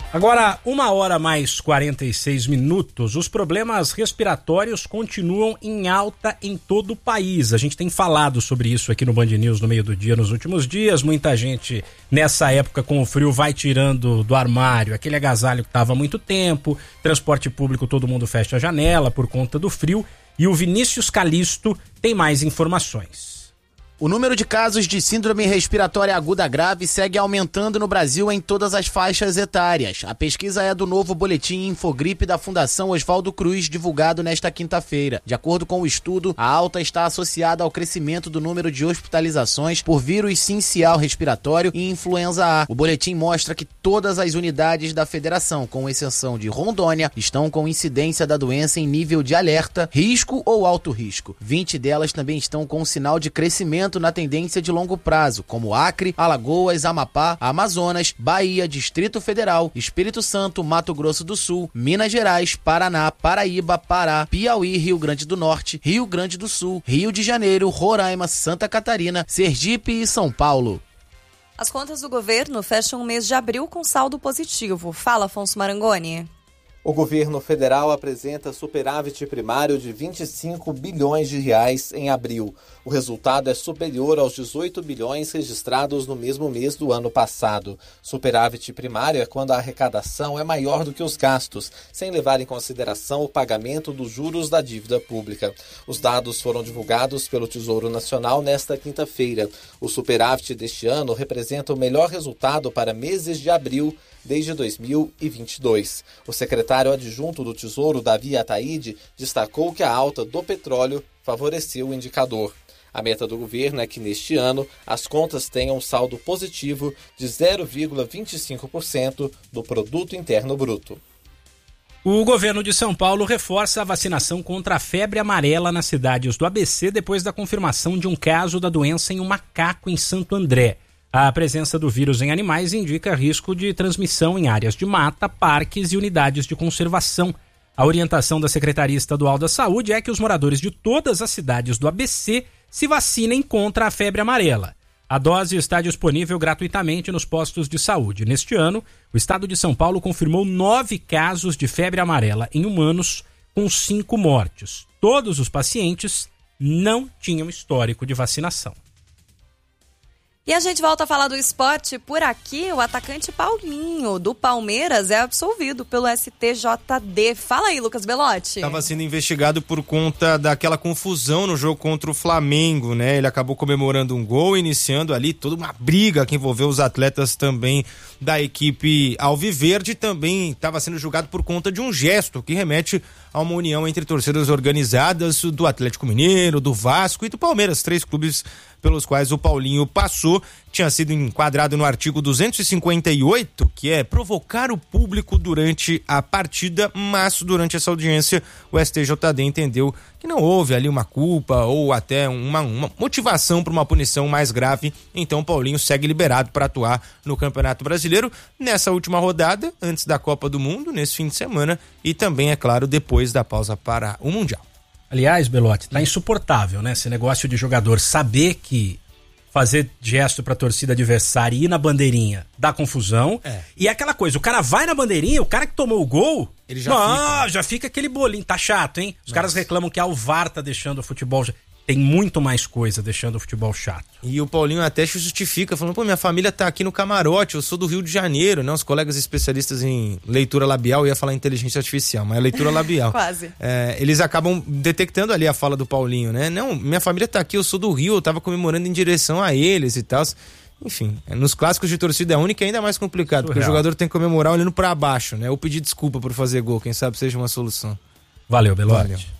Agora, 1h mais 46. Os problemas respiratórios continuam em alta em todo o país. A gente tem falado sobre isso aqui no Band News no meio do dia, nos últimos dias. Muita gente, nessa época com o frio, vai tirando do armário aquele agasalho que estava há muito tempo. Transporte público, todo mundo fecha a janela por conta do frio. E o Vinícius Calisto tem mais informações. O número de casos de síndrome respiratória aguda grave segue aumentando no Brasil em todas as faixas etárias. A pesquisa é do novo boletim Infogripe da Fundação Oswaldo Cruz, divulgado nesta quinta-feira. De acordo com o estudo, a alta está associada ao crescimento do número de hospitalizações por vírus sincial respiratório e influenza A. O boletim mostra que todas as unidades da federação, com exceção de Rondônia, estão com incidência da doença em nível de alerta, risco ou alto risco. 20 delas também estão com sinal de crescimento na tendência de longo prazo, como Acre, Alagoas, Amapá, Amazonas, Bahia, Distrito Federal, Espírito Santo, Mato Grosso do Sul, Minas Gerais, Paraná, Paraíba, Pará, Piauí, Rio Grande do Norte, Rio Grande do Sul, Rio de Janeiro, Roraima, Santa Catarina, Sergipe e São Paulo. As contas do governo fecham o mês de abril com saldo positivo. Fala, Afonso Marangoni. O governo federal apresenta superávit primário de 25 bilhões de reais em abril. O resultado é superior aos 18 bilhões registrados no mesmo mês do ano passado. Superávit primário é quando a arrecadação é maior do que os gastos, sem levar em consideração o pagamento dos juros da dívida pública. Os dados foram divulgados pelo Tesouro Nacional nesta quinta-feira. O superávit deste ano representa o melhor resultado para meses de abril desde 2022. O secretário adjunto do Tesouro, Davi Ataíde, destacou que a alta do petróleo favoreceu o indicador. A meta do governo é que neste ano as contas tenham um saldo positivo de 0,25% do Produto Interno Bruto. O governo de São Paulo reforça a vacinação contra a febre amarela nas cidades do ABC depois da confirmação de um caso da doença em um macaco em Santo André. A presença do vírus em animais indica risco de transmissão em áreas de mata, parques e unidades de conservação. A orientação da Secretaria Estadual da Saúde é que os moradores de todas as cidades do ABC se vacinem contra a febre amarela. A dose está disponível gratuitamente nos postos de saúde. Neste ano, o estado de São Paulo confirmou 9 casos de febre amarela em humanos, com 5 mortes. Todos os pacientes não tinham histórico de vacinação. E a gente volta a falar do esporte. Por aqui, o atacante Paulinho, do Palmeiras, é absolvido pelo STJD. Fala aí, Lucas Belotti. Estava sendo investigado por conta daquela confusão no jogo contra o Flamengo, né? Ele acabou comemorando um gol, iniciando ali toda uma briga que envolveu os atletas também da equipe alviverde. Também estava sendo julgado por conta de um gesto que remete a uma união entre torcidas organizadas do Atlético Mineiro, do Vasco e do Palmeiras, 3 clubes pelos quais o Paulinho passou. Tinha sido enquadrado no artigo 258, que é provocar o público durante a partida, mas durante essa audiência o STJD entendeu que não houve ali uma culpa ou até uma motivação para uma punição mais grave. Então o Paulinho segue liberado para atuar no Campeonato Brasileiro nessa última rodada, antes da Copa do Mundo, nesse fim de semana, e também, é claro, depois da pausa para o Mundial. Aliás, Belotti, tá insuportável, né? Esse negócio de jogador saber que fazer gesto pra torcida adversária e ir na bandeirinha dá confusão. E é aquela coisa, o cara vai na bandeirinha, o cara que tomou o gol, ele já fica aquele bolinho. Tá chato, hein? Os caras reclamam que a VAR tá deixando o futebol... Tem muito mais coisa deixando o futebol chato. E o Paulinho até justifica, falando, pô, minha família tá aqui no camarote, eu sou do Rio de Janeiro, né? Os colegas especialistas em leitura labial, eu ia falar inteligência artificial, mas é leitura labial. Quase. Eles acabam detectando ali a fala do Paulinho, né? Não, minha família tá aqui, eu sou do Rio, eu tava comemorando em direção a eles e tal. Enfim, nos clássicos de torcida única é ainda mais complicado, porque o jogador tem que comemorar olhando pra baixo, né? Ou pedir desculpa por fazer gol, quem sabe seja uma solução. Valeu, Belotti. Valeu.